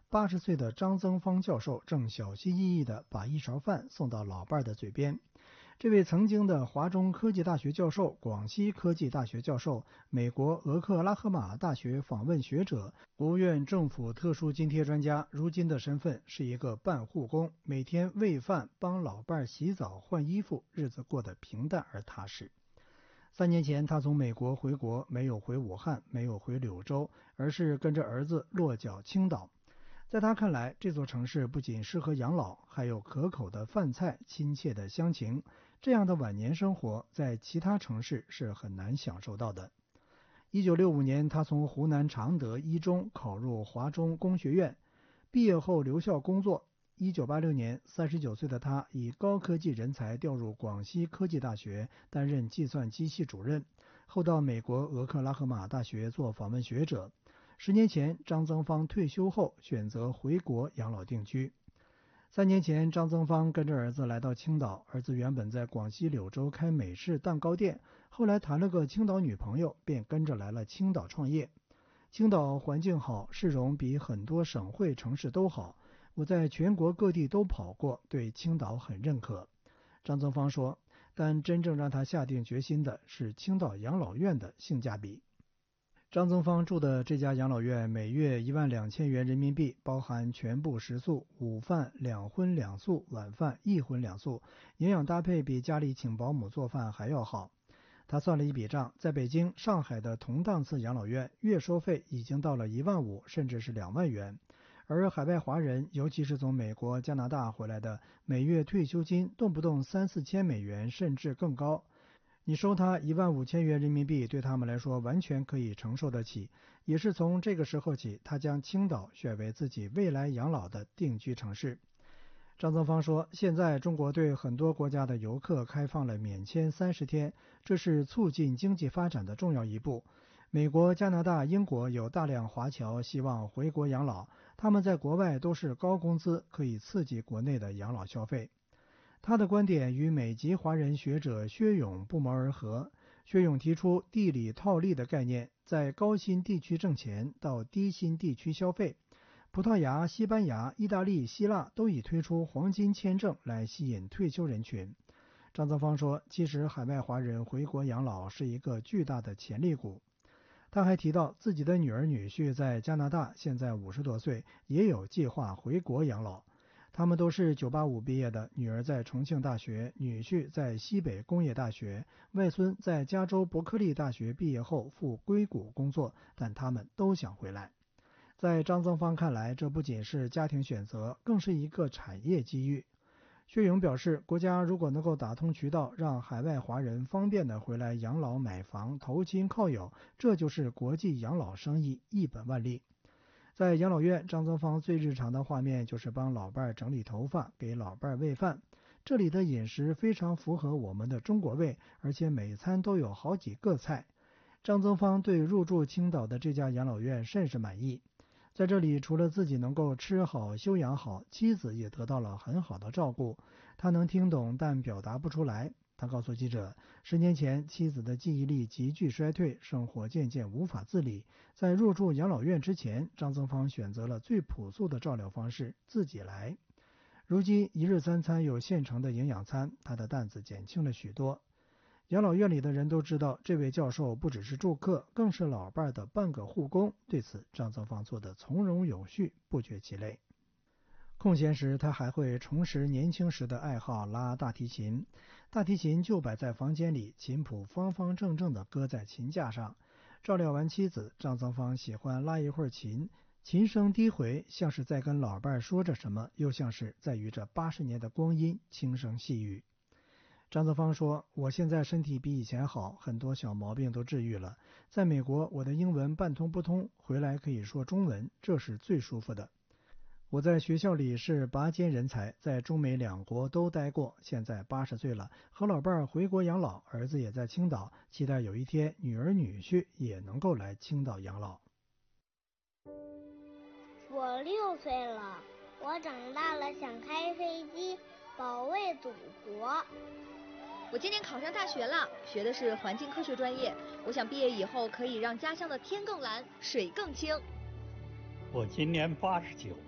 80岁的张增芳教授正小心翼翼地把一勺饭送到老伴的嘴边。这位曾经的华中科技大学教授、广西科技大学教授、美国俄克拉荷马大学访问学者、国务院政府特殊津贴专家，如今的身份是一个半护工，每天喂饭、帮老伴洗澡、换衣服，日子过得平淡而踏实。3年前，他从美国回国，没有回武汉，没有回柳州，而是跟着儿子落脚青岛。在他看来，这座城市不仅适合养老，还有可口的饭菜、亲切的乡情。这样的晚年生活，在其他城市是很难享受到的。1965年，他从湖南常德一中考入华中工学院，毕业后留校工作。1986年，39岁的他以高科技人才调入广西科技大学，担任计算机系主任，后到美国俄克拉荷马大学做访问学者。10年前，张增芳退休后选择回国养老定居。3年前，张增芳跟着儿子来到青岛，儿子原本在广西柳州开美式蛋糕店，后来谈了个青岛女朋友，便跟着来了青岛创业。青岛环境好，市容比很多省会城市都好，我在全国各地都跑过，对青岛很认可。张增芳说，但真正让他下定决心的是青岛养老院的性价比。张增芳住的这家养老院每月12000元人民币，包含全部食宿，午饭2荤2素，晚饭1荤2素，营养搭配比家里请保姆做饭还要好。他算了一笔账，在北京、上海的同档次养老院，月收费已经到了15000甚至是2万元，而海外华人，尤其是从美国、加拿大回来的，每月退休金动不动3-4千美元，甚至更高。你收他15000元人民币，对他们来说完全可以承受得起。也是从这个时候起，他将青岛选为自己未来养老的定居城市。张增芳说，现在中国对很多国家的游客开放了免签30天，这是促进经济发展的重要一步。美国、加拿大、英国有大量华侨希望回国养老，他们在国外都是高工资，可以刺激国内的养老消费。他的观点与美籍华人学者薛勇不谋而合。薛勇提出地理套利的概念，在高薪地区挣钱，到低薪地区消费。葡萄牙、西班牙、意大利、希腊都已推出黄金签证来吸引退休人群。张增芳说，其实海外华人回国养老是一个巨大的潜力股。他还提到自己的女儿女婿在加拿大，现在50多岁，也有计划回国养老。他们都是985毕业的，女儿在重庆大学，女婿在西北工业大学，外孙在加州伯克利大学毕业后赴硅谷工作，但他们都想回来。在张增芳看来，这不仅是家庭选择，更是一个产业机遇。薛勇表示，国家如果能够打通渠道，让海外华人方便地回来养老买房、投亲靠友，这就是国际养老生意一本万利。在养老院，张增芳最日常的画面就是帮老伴整理头发，给老伴喂饭。这里的饮食非常符合我们的中国味，而且每餐都有好几个菜。张增芳对入住青岛的这家养老院甚是满意。在这里，除了自己能够吃好、休养好，妻子也得到了很好的照顾。他能听懂，但表达不出来。他告诉记者，10年前妻子的记忆力急剧衰退，生活渐渐无法自理。在入住养老院之前，张增芳选择了最朴素的照料方式，自己来。如今一日3餐有现成的营养餐，他的担子减轻了许多。养老院里的人都知道，这位教授不只是住客，更是老伴的半个护工。对此，张增芳做得从容有序，不觉其累。空闲时，他还会重拾年轻时的爱好，拉大提琴。大提琴就摆在房间里，琴谱方方正正地搁在琴架上。照料完妻子，张增芳喜欢拉一会儿琴，琴声低回，像是在跟老伴说着什么，又像是在与这80年的光阴轻声细语。张增芳说，我现在身体比以前好，很多小毛病都治愈了。在美国，我的英文半通不通，回来可以说中文，这是最舒服的。我在学校里是拔尖人才，在中美2国都待过，现在80岁了，和老伴回国养老，儿子也在青岛，期待有一天女儿女婿也能够来青岛养老。 我6岁了，我长大了想开飞机保卫祖国。 我今年考上大学了，学的是环境科学专业，我想毕业以后可以让家乡的天更蓝，水更清。 我今年89